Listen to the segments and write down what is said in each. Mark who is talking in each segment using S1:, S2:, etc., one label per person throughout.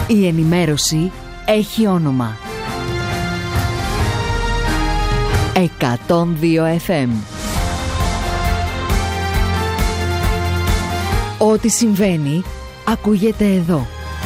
S1: Η ενημέρωση έχει όνομα. 102 FM. Ό,τι συμβαίνει, ακούγεται εδώ.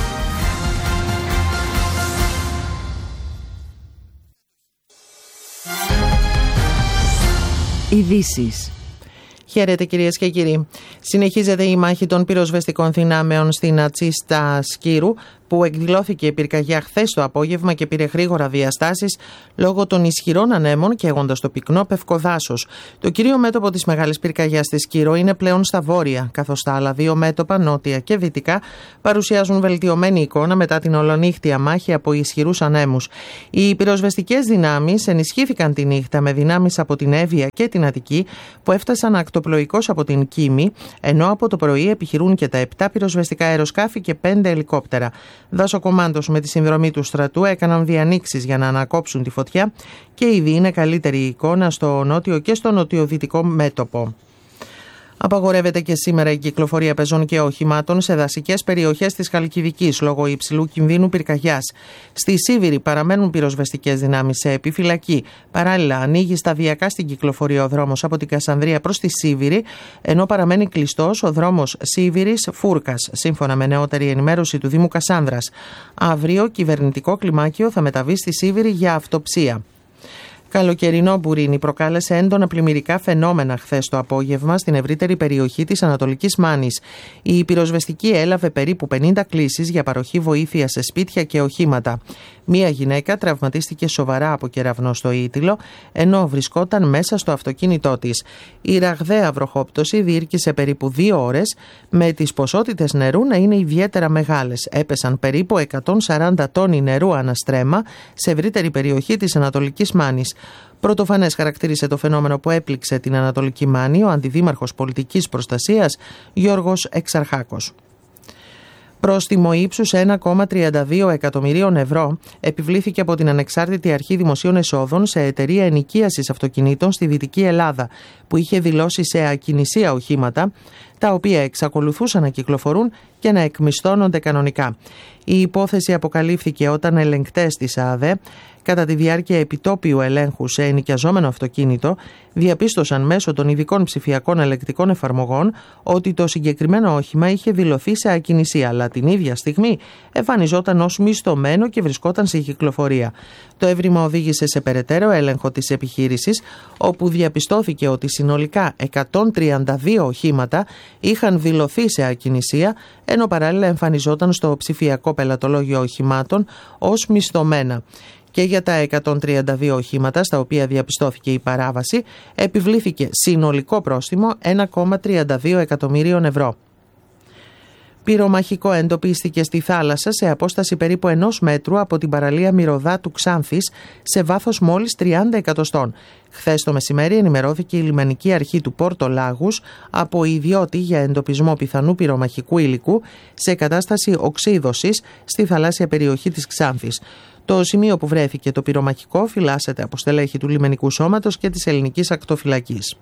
S1: Ειδήσεις.
S2: Χαίρετε κυρίες και κύριοι. Συνεχίζεται η μάχη των πυροσβεστικών δυνάμεων στην Ατσίστα Σκύρου, που εκδηλώθηκε πυρκαγιά χθες το απόγευμα και πήρε γρήγορα διαστάσεις λόγω των ισχυρών ανέμων καίγοντας το πυκνό πευκοδάσος. Το κύριο μέτωπο της μεγάλης πυρκαγιάς στη Σκύρο είναι πλέον στα βόρεια, καθώς τα άλλα δύο μέτωπα, νότια και δυτικά, παρουσιάζουν βελτιωμένη εικόνα μετά την ολονύχτια μάχη από ισχυρούς ανέμους. Οι πυροσβεστικές δυνάμεις ενισχύθηκαν τη νύχτα με δυνάμεις από την Εύβοια και την Αττική, που έφτασαν ακτοπλοϊκώς από την Κίμη, ενώ από το πρωί επιχειρούν και τα 7 πυροσβεστικά αεροσκάφη και 5 ελικόπτερα. Δασοκομάντος με τη συνδρομή του στρατού έκαναν διανοίξεις για να ανακόψουν τη φωτιά και ήδη είναι καλύτερη η εικόνα στο νότιο και στο νοτιοδυτικό μέτωπο. Απαγορεύεται και σήμερα η κυκλοφορία πεζών και οχημάτων σε δασικές περιοχές της Χαλκιδικής λόγω υψηλού κινδύνου πυρκαγιάς. Στη Σίβηρη παραμένουν πυροσβεστικές δυνάμεις σε επιφυλακή. Παράλληλα, ανοίγει σταδιακά στην κυκλοφορία ο δρόμος από την Κασανδρία προς τη Σίβηρη, ενώ παραμένει κλειστός ο δρόμος Σίβηρης-Φούρκας, σύμφωνα με νεότερη ενημέρωση του Δήμου Κασάνδρας. Αύριο, κυβερνητικό κλιμάκιο θα μεταβεί στη Σίβηρη για αυτοψία. Καλοκαιρινό μπουρίνι προκάλεσε έντονα πλημμυρικά φαινόμενα χθες το απόγευμα στην ευρύτερη περιοχή της Ανατολικής Μάνης. Η πυροσβεστική έλαβε περίπου 50 κλήσεις για παροχή βοήθεια σε σπίτια και οχήματα. Μία γυναίκα τραυματίστηκε σοβαρά από κεραυνό στο Ήτυλο, ενώ βρισκόταν μέσα στο αυτοκίνητό της. Η ραγδαία βροχόπτωση διήρκησε περίπου 2 ώρες, με τις ποσότητες νερού να είναι ιδιαίτερα μεγάλες. Έπεσαν περίπου 140 τόνοι νερού αναστρέμα σε ευρύτερη περιοχή της Ανατολικής Μάνης. Πρωτοφανές χαρακτήρισε το φαινόμενο που έπληξε την Ανατολική Μάνη ο Αντιδήμαρχος Πολιτικής Προστασίας Γιώργος Εξαρχάκος. Πρόστιμο ύψους 1,32 εκατομμυρίων ευρώ επιβλήθηκε από την Ανεξάρτητη Αρχή Δημοσίων Εσόδων σε εταιρεία ενοικίασης αυτοκινήτων στη Δυτική Ελλάδα, που είχε δηλώσει σε ακινησία οχήματα, τα οποία εξακολουθούσαν να κυκλοφορούν και να εκμισθώνονται κανονικά. Η υπόθεση αποκαλύφθηκε όταν ελεγκτές της ΑΔΕ, κατά τη διάρκεια επιτόπιου ελέγχου σε ενοικιαζόμενο αυτοκίνητο, διαπίστωσαν μέσω των ειδικών ψηφιακών ελεγκτικών εφαρμογών ότι το συγκεκριμένο όχημα είχε δηλωθεί σε ακινησία, αλλά την ίδια στιγμή εμφανιζόταν ως μισθωμένο και βρισκόταν σε κυκλοφορία. Το έβριμα οδήγησε σε περαιτέρω έλεγχο της επιχείρησης, όπου διαπιστώθηκε ότι συνολικά 132 οχήματα είχαν δηλωθεί σε ακινησία, ενώ παράλληλα εμφανιζόταν στο ψηφιακό πελατολόγιο οχημάτων ως μισθωμένα. Και για τα 132 οχήματα στα οποία διαπιστώθηκε η παράβαση επιβλήθηκε συνολικό πρόστιμο 1,32 εκατομμύριων ευρώ. Πυρομαχικό εντοπίστηκε στη θάλασσα σε απόσταση περίπου 1 μέτρου από την παραλία Μυρωδά του Ξάνθης, σε βάθος μόλις 30 εκατοστών. Χθες το μεσημέρι ενημερώθηκε η λιμενική αρχή του Πόρτο Λάγους από ιδιώτη για εντοπισμό πιθανού πυρομαχικού υλικού σε κατάσταση οξύδωσης στη θαλάσσια περιοχή της Ξάνθης. Το σημείο που βρέθηκε το πυρομαχικό φυλάσσεται από στελέχη του λιμενικού σώματος και της ελληνικής ακτοφυλακής.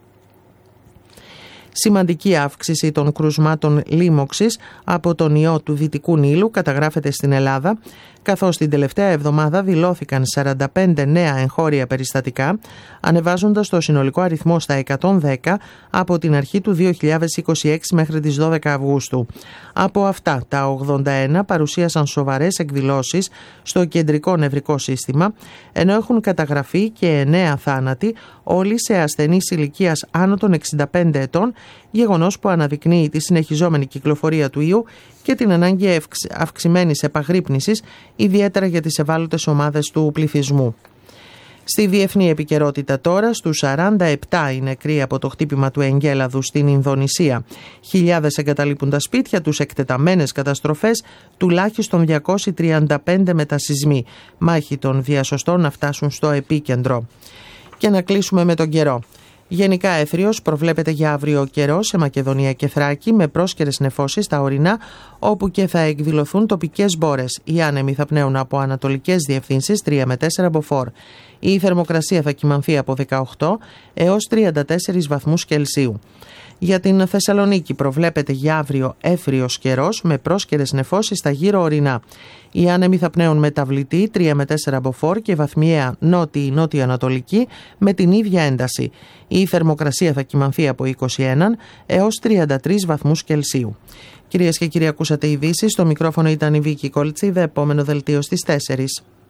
S2: Σημαντική αύξηση των κρουσμάτων λίμωξης από τον ιό του Δυτικού Νείλου καταγράφεται στην Ελλάδα, καθώς την τελευταία εβδομάδα δηλώθηκαν 45 νέα εγχώρια περιστατικά, ανεβάζοντας το συνολικό αριθμό στα 110 από την αρχή του 2026 μέχρι τις 12 Αυγούστου. Από αυτά, τα 81 παρουσίασαν σοβαρές εκδηλώσεις στο κεντρικό νευρικό σύστημα, ενώ έχουν καταγραφεί και 9 θάνατοι, όλοι σε ασθενείς ηλικίας άνω των 65 ετών, γεγονός που αναδεικνύει τη συνεχιζόμενη κυκλοφορία του ιού και την ανάγκη αυξημένης επαγρύπνησης, ιδιαίτερα για τις ευάλωτες ομάδες του πληθυσμού. Στη διεθνή επικαιρότητα τώρα, στους 47 οι νεκροί από το χτύπημα του εγκέλαδου στην Ινδονησία. Χιλιάδες εγκαταλείπουν τα σπίτια τους, εκτεταμένες καταστροφές, τουλάχιστον 235 μετασυσμοί. Μάχη των διασωστών να φτάσουν στο επίκεντρο. Και να κλείσουμε με τον καιρό. Γενικά έθριος προβλέπεται για αύριο καιρό σε Μακεδονία και Θράκη, με πρόσκαιρες νεφώσεις στα ορεινά, όπου και θα εκδηλωθούν τοπικές μπόρες. Οι άνεμοι θα πνέουν από ανατολικές διευθύνσεις 3 με 4 μποφόρ. Η θερμοκρασία θα κυμανθεί από 18 έως 34 βαθμούς Κελσίου. Για την Θεσσαλονίκη προβλέπεται για αύριο έφριος καιρός με πρόσκαιρες νεφώσεις στα γύρω ορεινά. Οι άνεμοι θα πνέουν μεταβλητή 3 με 4 μποφόρ και βαθμιαία νότια-ανατολική με την ίδια ένταση. Η θερμοκρασία θα κυμανθεί από 21 έως 33 βαθμούς Κελσίου. Κυρίες και κύριοι, ακούσατε ειδήσεις. Στο μικρόφωνο ήταν η Βίκη Κολτσίδα. Επόμενο δελτίο στις 4.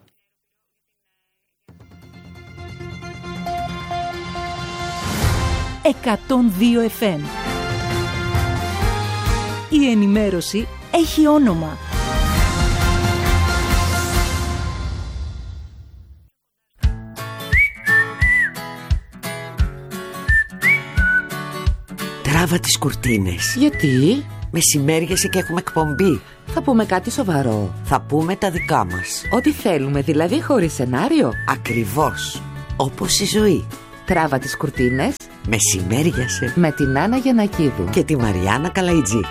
S1: FM. Η ενημέρωση έχει όνομα.
S3: Τράβα τις κουρτίνες.
S4: Γιατί?
S3: Μεσημέριασε και έχουμε εκπομπή.
S4: Θα πούμε κάτι σοβαρό.
S3: Θα πούμε τα δικά μας.
S4: Ό,τι θέλουμε, δηλαδή χωρίς σενάριο.
S3: Ακριβώς. Όπως η ζωή.
S4: Τράβα τις κουρτίνες.
S3: Μεσημέριασε.
S4: Με την Άννα Γιαννακίδου
S3: και τη Μαριάννα Καλαϊτζή.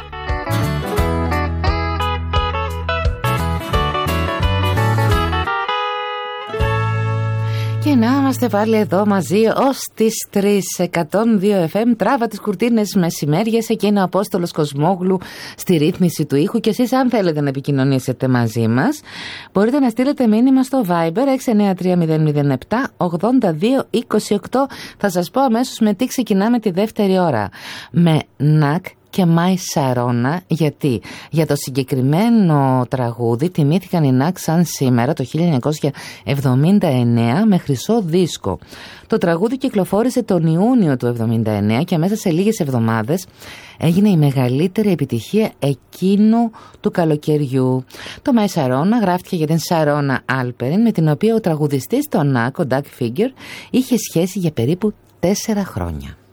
S4: Και να είμαστε πάλι εδώ μαζί ως τις 3. 102 FM. Τράβα τις κουρτίνες, μεσημέριασε και είναι ο Απόστολος Κοσμόγλου στη ρύθμιση του ήχου. Και εσείς, αν θέλετε να επικοινωνήσετε μαζί μας, μπορείτε να στείλετε μήνυμα στο Viber 693-007-82-28. Θα σας πω αμέσως με τι ξεκινάμε τη δεύτερη ώρα. Με ΝΑΚ και Μάη Σαρόνα. Γιατί? Για το συγκεκριμένο τραγούδι τιμήθηκαν οι ΝΑΚ σαν σήμερα το 1979 με χρυσό δίσκο. Το τραγούδι κυκλοφόρησε τον Ιούνιο του 1979 και μέσα σε λίγες εβδομάδες έγινε η μεγαλύτερη επιτυχία εκείνου του καλοκαιριού. Το Μάη Σαρόνα γράφτηκε για την Σαρόνα Άλπεριν, με την οποία ο τραγουδιστής των ΝΑΚ, ο Ντακ Φίγκερ, είχε σχέση για περίπου 4 χρόνια.